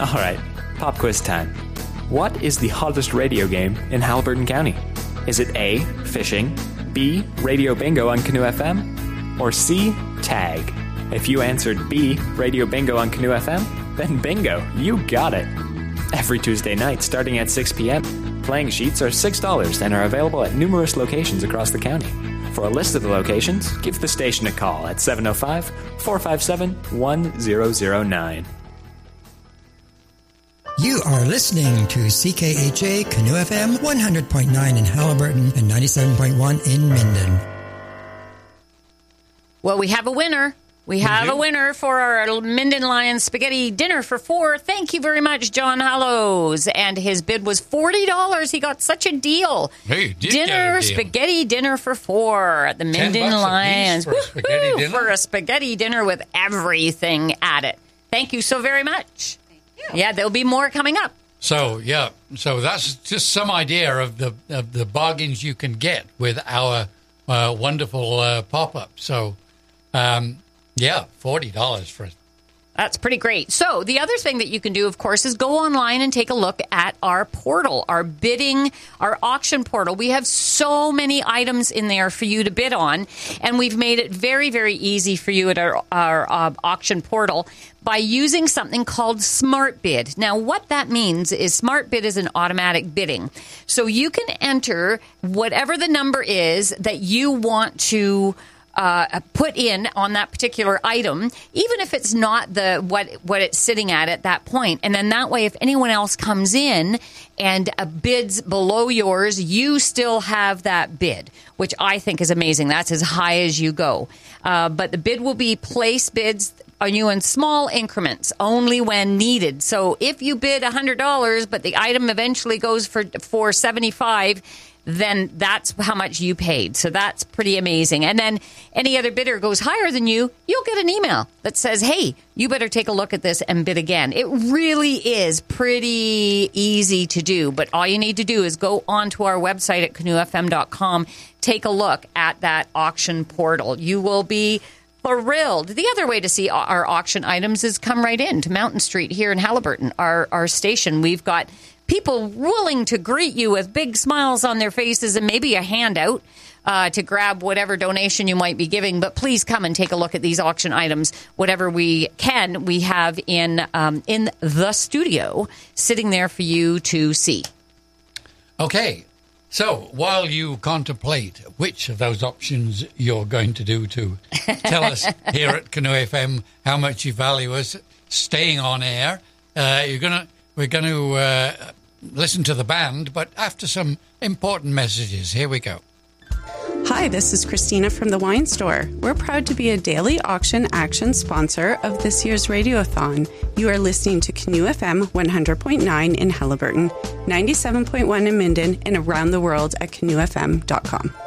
All right, pop quiz time. What is the hottest radio game in Haliburton County? Is it A, fishing, B, radio bingo on Canoe FM, or C, tag? If you answered B, radio bingo on Canoe FM, then bingo, you got it. Every Tuesday night starting at 6 p.m., playing sheets are $6 and are available at numerous locations across the county. For a list of the locations, give the station a call at 705-457-1009. You are listening to CKHA Canoe FM 100.9 in Haliburton and 97.1 in Minden. Well, we have a winner. We have a winner for our Minden Lions spaghetti dinner for 4. Thank you very much, John Hallows. And his bid was $40. He got such a deal. Hey, you did dinner, get a deal. Spaghetti dinner for 4 at the Minden Lions. For a spaghetti dinner? For a spaghetti dinner with everything at it. Thank you so very much. Thank you. Yeah, there'll be more coming up. So that's just some idea of the bargains you can get with our wonderful pop-up. So, $40 for it. That's pretty great. So the other thing that you can do, of course, is go online and take a look at our portal, our bidding, our auction portal. We have so many items in there for you to bid on, and we've made it very, very easy for you at our auction portal by using something called Smart Bid. Now, what that means is Smart Bid is an automatic bidding. So you can enter whatever the number is that you want to put in on that particular item, even if it's not what it's sitting at that point. And then that way, if anyone else comes in and bids below yours, you still have that bid, which I think is amazing. That's as high as you go. But the bid will be place bids on you in small increments, only when needed. So if you bid $100, but the item eventually goes for $75, then that's how much you paid. So that's pretty amazing. And then any other bidder goes higher than you, you'll get an email that says, hey, you better take a look at this and bid again. It really is pretty easy to do. But all you need to do is go onto our website at canoefm.com, take a look at that auction portal. You will be thrilled. The other way to see our auction items is come right in to Mountain Street here in Haliburton, our station. We've got people willing to greet you with big smiles on their faces and maybe a handout to grab whatever donation you might be giving. But please come and take a look at these auction items. Whatever we can, we have in the studio sitting there for you to see. Okay. So while you contemplate which of those options you're going to do to tell us here at Canoe FM how much you value us staying on air, we're going to listen to the band, but after some important messages. Here we go. Hi, this is Christina from The Wine Store. We're proud to be a daily auction action sponsor of this year's Radiothon. You are listening to Canoe FM 100.9 in Haliburton, 97.1 in Minden, and around the world at canoefm.com.